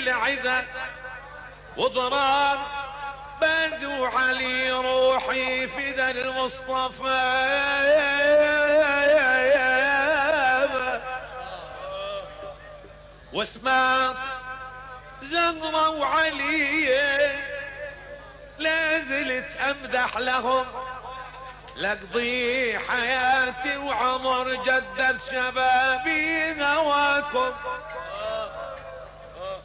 العذا وضرار بازو علي روحي فدا المصطفى واسمع زغرة وعلي لازلت امدح لهم لقضي حياتي وعمر جدد شبابي هواكم